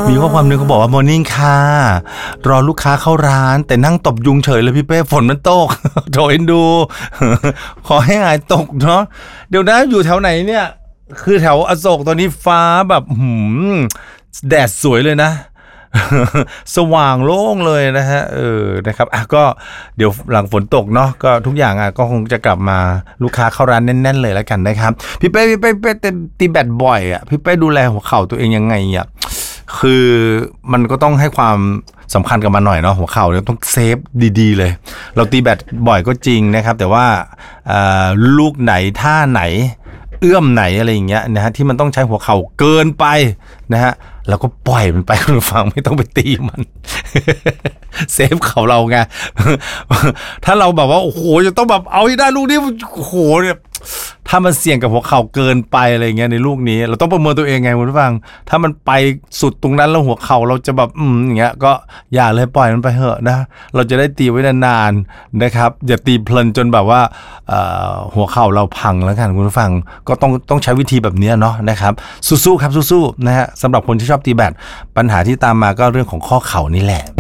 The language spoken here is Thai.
มีข้อความนึงเขาบอกว่ามอร์นิ่งค่ะรอลูกค้าเข้าร้านแต่นั่งตบยุงเฉยเลยพี่เป้ฝนมันตก โถเอ็นดู ขอให้หายตกเนาะเดี๋ยวนะอยู่แถวไหนเนี่ยคือแถวอโศกตอนนี้ฟ้าแบบแดดสวยเลยนะ สว่างโล่งเลยนะฮะนะครับก็เดี๋ยวหลังฝนตกเนาะก็ทุกอย่างก็คงจะกลับมาลูกค้าเข้าร้านแน่นๆเลยแล้วกันนะครับพี่เป้ตีแบดบ่อยพี่เป้ดูแลหัวเข่าตัวเองยังไงคือมันก็ต้องให้ความสำคัญกับมันหน่อยเนาะหัวเข่าเนี่ยต้องเซฟดีๆเลยเราตีแบดบ่อยก็จริงนะครับแต่ว่าลูกไหนท่าไหนเอื้อมไหนอะไรอย่างเงี้ยนะฮะที่มันต้องใช้หัวเข่าเกินไปนะฮะแล้วก็ปล่อยมันไปคุณฟังไม่ต้องไปตีมัน เซฟเข่าเราไง ถ้าเราแบบว่าโอ้โหจะต้องแบบเอาให้ได้ลูกนี้โอ้โหเนี่ยถ้ามันเสี่ยงกับหัวเข่าเกินไปอะไรเงี้ยในลูกนี้เราต้องประเมินตัวเองไงคุณผู้ฟังถ้ามันไปสุดตรงนั้นแล้วหัวเข่าเราจะแบบอย่างเงี้ยก็อย่าเลยปล่อยมันไปเถอะนะเราจะได้ตีไว้นานๆนะครับอย่าตีเพลินจนแบบว่าหัวเข่าเราพังแล้วกันคุณผู้ฟังก็ต้องใช้วิธีแบบนี้เนาะนะครับสู้ๆครับสู้ๆนะฮะสำหรับคนที่ชอบตีแบดปัญหาที่ตามมาก็เรื่องของข้อเข่านี่แหละ